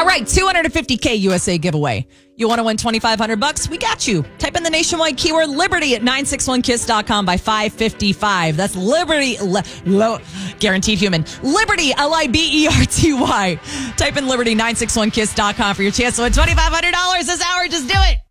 All right, $250K USA giveaway. You want to win $2,500? We got you. Type in the nationwide keyword Liberty at 961kiss.com by 5:55. That's Liberty, guaranteed human. Liberty, Liberty. Type in Liberty 961kiss.com for your chance to win $2,500 this hour. Just do it.